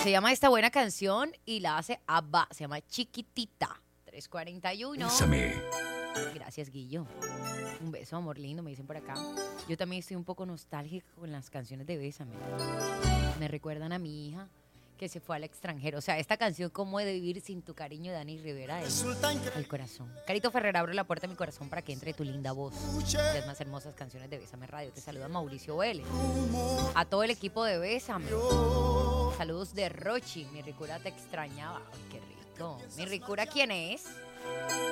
se llama esta buena canción y la hace ABBA. Se llama Chiquitita. 3:41. Bésame. Gracias, Guillo. Un beso, amor lindo, me dicen por acá. Yo también estoy un poco nostálgica con las canciones de Bésame. Me recuerdan a mi hija que se fue al extranjero. O sea, esta canción, ¿Cómo he de vivir sin tu cariño?, de Dani Rivera, el corazón. Carito Ferrer, abro la puerta de mi corazón para que entre tu linda voz. Las más hermosas canciones de Bésame Radio. Te saluda Mauricio Vélez. A todo el equipo de Bésame. Saludos de Rochi. Mi ricura te extrañaba. Ay, qué rico. ¿Mi ricura quién es?